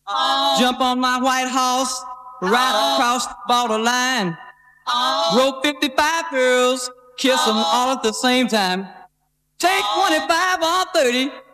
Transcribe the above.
Jump on my white horse, ride across the borderline. Roll 55 girls, kiss them all at the same time. Take 25 or 30.